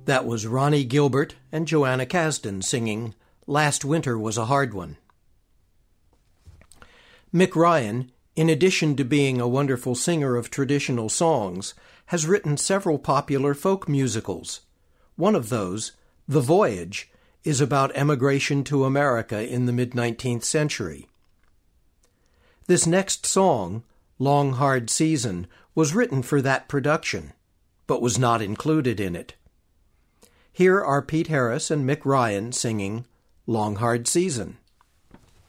That was Ronnie Gilbert and Joanna Kasdan singing Last Winter Was a Hard One. Mick Ryan, in addition to being a wonderful singer of traditional songs, has written several popular folk musicals. One of those, The Voyage, is about emigration to America in the mid-19th century. This next song, Long Hard Season, was written for that production, but was not included in it. Here are Pete Harris and Mick Ryan singing Long Hard Season.